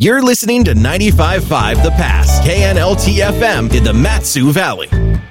You're listening to 95.5 The Pass, KNLT-FM in the Mat-Su Valley.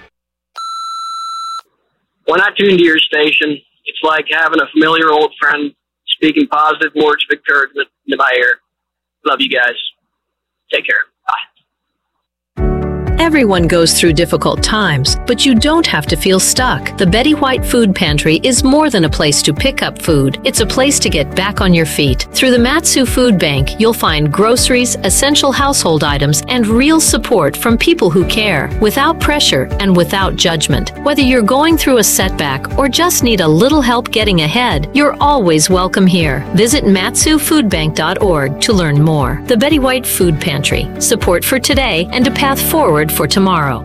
When I tune to your station, it's like having a familiar old friend speaking positive words of encouragement into my ear. Love you guys. Take care. Bye. Everyone goes through difficult times, but you don't have to feel stuck. The Betty White Food Pantry is more than a place to pick up food. It's a place to get back on your feet. Through the Mat-Su Food Bank, you'll find groceries, essential household items, and real support from people who care, without pressure and without judgment. Whether you're going through a setback or just need a little help getting ahead, you're always welcome here. Visit matsufoodbank.org to learn more. The Betty White Food Pantry. Support for today and a path forward for tomorrow.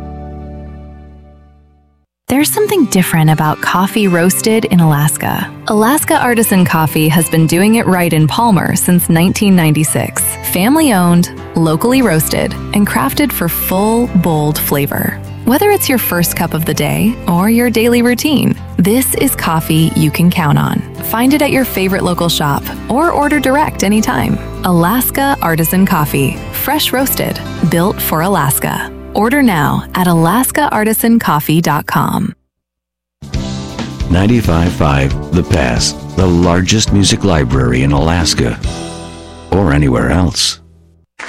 There's something different about coffee roasted in Alaska. Alaska Artisan Coffee has been doing it right in Palmer since 1996. Family owned, locally roasted, and crafted for full, bold flavor. Whether it's your first cup of the day or your daily routine, this is coffee you can count on. Find it at your favorite local shop or order direct anytime. Alaska Artisan Coffee, fresh roasted, built for Alaska. Order now at alaskaartisancoffee.com. 95.5 The Pass, the largest music library in Alaska or anywhere else.